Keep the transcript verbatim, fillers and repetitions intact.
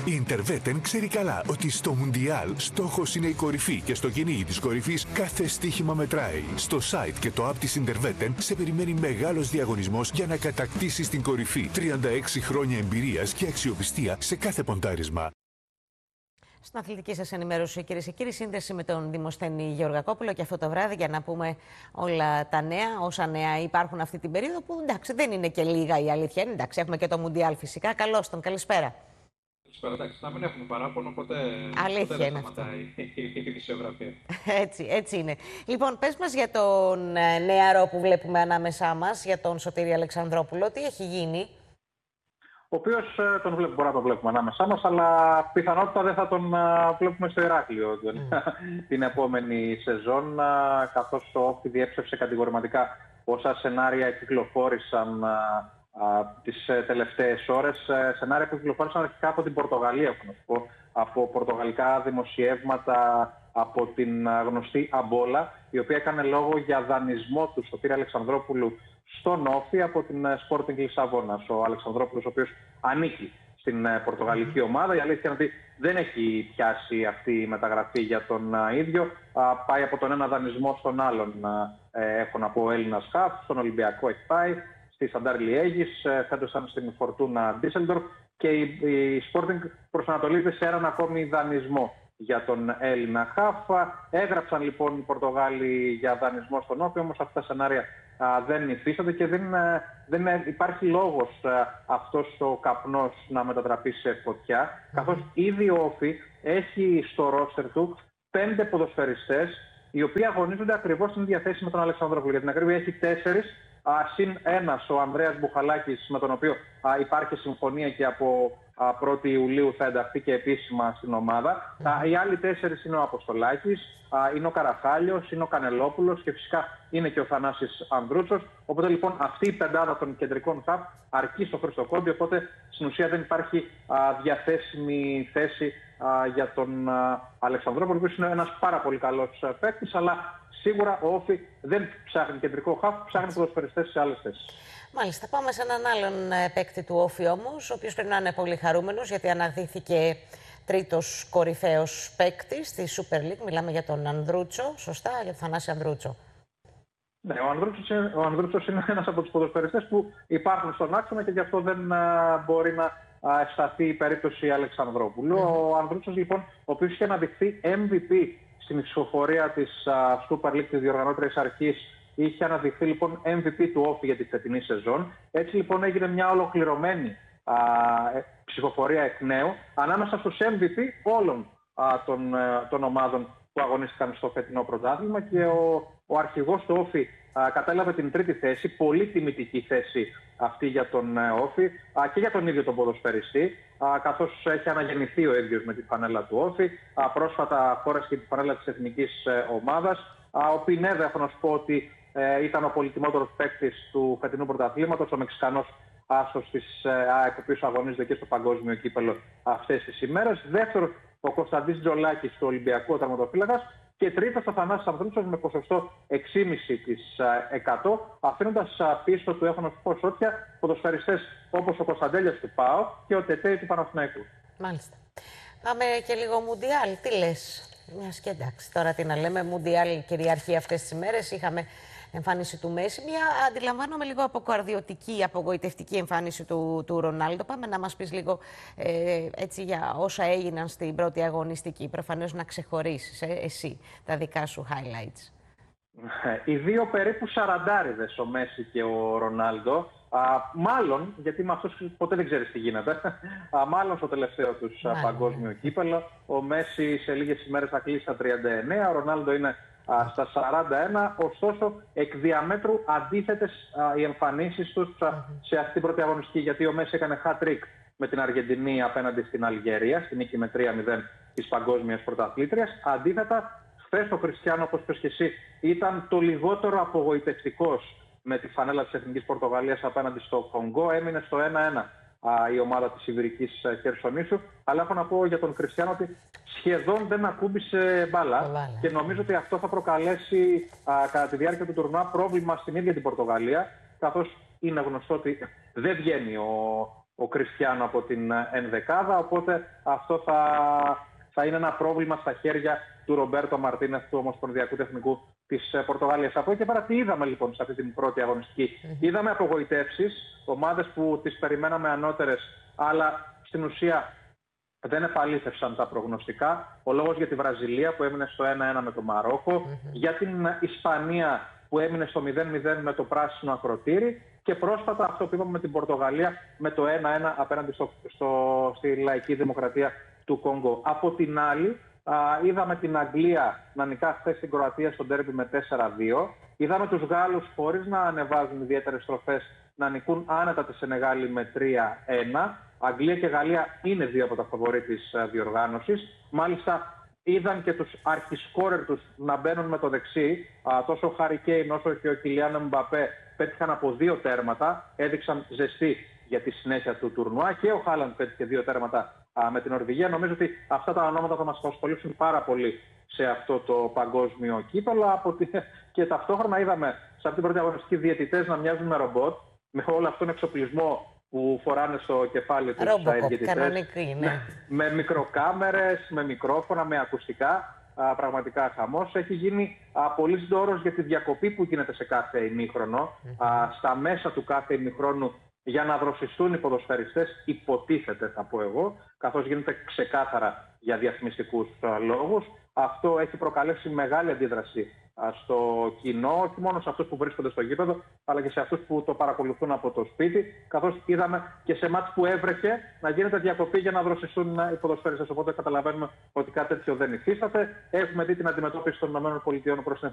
Η Interwetten ξέρει καλά ότι στο Μουντιάλ στόχος είναι η κορυφή και στο κυνήγι της κορυφής κάθε στοίχημα μετράει. Στο site και το app της Interwetten σε περιμένει μεγάλος διαγωνισμός για να κατακτήσεις την κορυφή. τριάντα έξι χρόνια εμπειρίας και αξιοπιστία σε κάθε ποντάρισμα. Στην αθλητική σας ενημέρωση, κυρίες και κύριοι, σύνδεση με τον Δημοσθένη Γεωργακόπουλο και αυτό το βράδυ για να πούμε όλα τα νέα, όσα νέα υπάρχουν αυτή την περίοδο, που εντάξει δεν είναι και λίγα η αλήθεια είναι. Εντάξει, έχουμε και το Μουντιάλ φυσικά. Καλώς τον, καλησπέρα. Καλησπέρα, εντάξει, να μην έχουμε παράπονο, οπότε, αλήθεια ποτέ δεν είναι σταματάει η ειδησιογραφία. Έτσι, έτσι είναι. Λοιπόν, πες μας για τον νεαρό που βλέπουμε ανάμεσά μας, για τον Σωτήρη Αλεξανδρόπουλο, τι έχει γίνει? Ο οποίος τον βλέπουμε, μπορεί να τον βλέπουμε ανάμεσά μας, αλλά πιθανότητα δεν θα τον βλέπουμε στο Ηράκλειο mm. την επόμενη σεζόν, καθώς το Όφι διέψευσε κατηγορηματικά όσα σενάρια κυκλοφόρησαν τις τελευταίες ώρες. Σενάρια που κυκλοφόρησαν αρχικά από την Πορτογαλία, από πορτογαλικά δημοσιεύματα, από την γνωστή Αμπόλα, η οποία έκανε λόγο για δανεισμό του Σωτήρη Αλεξανδρόπουλου στον Όφι από την Sporting Λισαβόνας. Ο Αλεξανδρόπουλος, ο οποίος ανήκει στην πορτογαλική ομάδα. Η αλήθεια είναι ότι δεν έχει πιάσει αυτή η μεταγραφή για τον ίδιο. Πάει από τον ένα δανεισμό στον άλλον, έχω να πω, Έλληνας χαφ. Στον Ολυμπιακό έχει πάει, στη Σταντάρ Λιέγης, φέτος ήταν στην Φορτούνα Ντίσελντορφ και η Sporting προσανατολίζεται σε έναν ακόμη δανεισμό για τον Έλληνα χαφ. Έγραψαν λοιπόν οι Πορτογάλοι για δανεισμό στον Όφι, όμως αυτά τα σενάρια α, δεν υφίστανται και δεν, δεν υπάρχει λόγος α, αυτός ο καπνός να μετατραπεί σε φωτιά, καθώς ήδη ο Όφι έχει στο ρόστερ του πέντε ποδοσφαιριστές οι οποίοι αγωνίζονται ακριβώς στην ίδια θέση με τον Αλεξανδρόπουλο. Για την ακρίβεια έχει τέσσερις, α, συν ένας ο Ανδρέας Μπουχαλάκης, με τον οποίο α, υπάρχει συμφωνία και από πρώτη Ιουλίου θα ενταχθεί και επίσημα στην ομάδα. Mm. Οι άλλοι τέσσερις είναι ο Αποστολάκης, είναι ο Καραχάλιος, είναι ο Κανελόπουλος και φυσικά είναι και ο Θανάσης Ανδρούτσος. Οπότε λοιπόν αυτή η πεντάδα των κεντρικών χαφ αρκεί στο Χρήστο Κόμπι, οπότε στην ουσία δεν υπάρχει α, διαθέσιμη θέση α, για τον α, Αλεξανδρόπουλο, που είναι ένας πάρα πολύ καλός παίκτης, αλλά σίγουρα ο Όφι δεν ψάχνει κεντρικό χαφ, ψάχνει ποδοσφαιριστές σε άλλες θέσεις. Μάλιστα. Πάμε σε έναν άλλον παίκτη του Όφι όμως, ο οποίος πρέπει να είναι πολύ χαρούμενος, γιατί αναδύθηκε τρίτος κορυφαίος παίκτης στη Super League. Μιλάμε για τον Ανδρούτσο, σωστά, για τον Θανάση Ανδρούτσο. Ναι, ο Ανδρούτσος είναι, ο Ανδρούτσος είναι ένας από τους ποδοσφαιριστές που υπάρχουν στον άξονα και γι' αυτό δεν α, μπορεί να α, σταθεί η περίπτωση Αλεξανδρόπουλου. Mm. Ο Ανδρούτσος λοιπόν, ο οποίος είχε αναδειχθεί εμ βι πι στην ψηφοφορία της α, Super League της διοργανώτριας αρχής, είχε αναδειχθεί λοιπόν εμ βι πι του Όφι για τη φετινή σεζόν. Έτσι λοιπόν έγινε μια ολοκληρωμένη α, ψηφοφορία εκ νέου ανάμεσα στους εμ βι πι όλων α, των, α, των ομάδων που αγωνίστηκαν στο φετινό πρωτάθλημα και ο, ο αρχηγός του Όφι α, κατέλαβε την τρίτη θέση, πολύ τιμητική θέση αυτή για τον Όφι α, και για τον ίδιο τον ποδοσφαιριστή, α, καθώς έχει αναγεννηθεί ο ίδιος με τη φανέλα του Όφι. Α, πρόσφατα φόρεσε και τη φανέλα της εθνικής ε, ομάδας. Α, ο Πινέδα, έχω να σου πω ότι ε, ήταν ο πολυτιμότερος παίκτης του φετινού πρωταθλήματος, ο Μεξικανός άσος της ΑΕΚ, ο οποίος αγωνίζεται και στο παγκόσμιο κύπελο αυτές τις ημέρες. Δεύτερος, ο Κωνσταντής Τζολάκης του Ολυμπιακού τερματοφύλακας. Και τρίτος, ο Θανάσης Ανδρούτσος με ποσοστό έξι κόμμα πέντε τοις εκατό, αφήνοντας πίσω του, έχω να σου πω, σώτια ποδοσφαιριστές όπως ο Κωνσταντέλιας του ΠΑΟ και ο Τετέι του Παναθηναϊκού. Μάλιστα. Πάμε και λίγο Μουντιάλ. Τι λες? Μιας και εντάξει, τώρα τι να λέμε, Μουντιάλ κυριαρχεί αυτές τις ημέρες. Είχαμε εμφάνιση του Μέση, μια αντιλαμβάνομαι λίγο αποκαρδιωτική, απογοητευτική εμφάνιση του, του Ρονάλντο. Πάμε να μας πεις λίγο ε, έτσι για όσα έγιναν στην πρώτη αγωνιστική. Προφανώς να ξεχωρίσεις ε, εσύ τα δικά σου highlights. Οι δύο περίπου σαραντάριδες, ο Μέση και ο Ρονάλντο. Α, μάλλον, γιατί με αυτούς ποτέ δεν ξέρεις τι γίνεται, α, μάλλον στο τελευταίο τους μάλλον. παγκόσμιο κύπελο. Ο Μέση σε λίγες ημέρες θα κλείσει στα τριάντα εννέα, ο Ρονάλντο είναι α, στα σαράντα ένα, ωστόσο εκ διαμέτρου αντίθετες α, οι εμφανίσεις τους α, σε αυτή την πρώτη αγωνιστική, γιατί ο Μέση έκανε hat-trick με την Αργεντινή απέναντι στην Αλγερία, στην νίκη με τρία μηδέν της παγκόσμιας πρωταθλήτριας. Αντίθετα, χθες ο Κριστιάνο, όπως είπες και εσύ, ήταν το λιγότερο απογοητευτικός με τη φανέλα της Εθνικής Πορτογαλίας απέναντι στο Κονγκό. Έμεινε στο ένα ένα α, η ομάδα της Ιβηρικής Χερσονήσου. Αλλά έχω να πω για τον Κριστιάνο ότι σχεδόν δεν ακούμπησε μπάλα Λάλε. και νομίζω ότι αυτό θα προκαλέσει α, κατά τη διάρκεια του τουρνουά πρόβλημα στην ίδια την Πορτογαλία, καθώς είναι γνωστό ότι δεν βγαίνει ο, ο Κριστιάνο από την ενδεκάδα, οπότε αυτό θα, θα είναι ένα πρόβλημα στα χέρια του Ρομπέρτο Μαρτίνεθ, του Ομοσπονδιακού Τεχνικού της Πορτογαλίας. Από εκεί και πέρα τι είδαμε λοιπόν σε αυτή την πρώτη αγωνιστική? Mm-hmm. Είδαμε απογοητεύσεις, ομάδες που τις περιμέναμε ανώτερες, αλλά στην ουσία δεν επαλήθευσαν τα προγνωστικά. Ο λόγος για τη Βραζιλία που έμεινε στο ένα ένα με το Μαρόκο, mm-hmm. για την Ισπανία που έμεινε στο μηδέν μηδέn με το πράσινο ακροτήρι και πρόσφατα αυτό που είπαμε με την Πορτογαλία με το ένα ένα απέναντι στο, στο, στη Λαϊκή Δημοκρατία του Κόγκο. Από την άλλη, α, είδαμε την Αγγλία να νικά χθες στην Κροατία στο ντέρμπι με τέσσερα δύο. Είδαμε τους Γάλλους χωρίς να ανεβάζουν ιδιαίτερες στροφές να νικούν άνετα τη Σενεγάλη με τρία ένα. Αγγλία και Γαλλία είναι δύο από τα φαβορί της διοργάνωσης. Μάλιστα, είδαν και τους αρχισκόρερ τους να μπαίνουν με το δεξί. Α, τόσο ο Χάρι Κέιν όσο και ο Κιλιάν Εμπαπέ πέτυχαν από δύο τέρματα. Έδειξαν ζεστή για τη συνέχεια του τουρνουά και ο Χάλαντ πέτυχε δύο τέρματα α, με την Νορβηγία. Νομίζω ότι αυτά τα ονόματα θα μας απασχολήσουν πάρα πολύ σε αυτό το παγκόσμιο κύπελλο. Από τη... Και ταυτόχρονα είδαμε σε αυτή την πρώτη αγωνιστική διαιτητές να μοιάζουν με ρομπότ, με όλο αυτόν τον εξοπλισμό που φοράνε στο κεφάλι τους τα διαιτητές, ναι. με μικροκάμερες, με μικρόφωνα, με ακουστικά. Α, πραγματικά χαμός. Έχει γίνει α, πολύ συντόρος για τη διακοπή που γίνεται σε κάθε ημίχρονο, mm-hmm. α, στα μέσα του κάθε ημίχρονου, για να δροσιστούν οι ποδοσφαιριστές, υποτίθεται θα πω εγώ, καθώς γίνεται ξεκάθαρα για διαφημιστικούς α, λόγους. Αυτό έχει προκαλέσει μεγάλη αντίδραση α, στο κοινό, όχι μόνο σε αυτούς που βρίσκονται στο γήπεδο, αλλά και σε αυτούς που το παρακολουθούν από το σπίτι, καθώς είδαμε και σε μάτς που έβρεχε να γίνεται διακοπή για να δροσιστούν οι ποδοσφαιριστές. Οπότε καταλαβαίνουμε ότι κάτι τέτοιο δεν υφίσταται. Έχουμε δει την αντιμετώπιση των ΗΠΑ προς την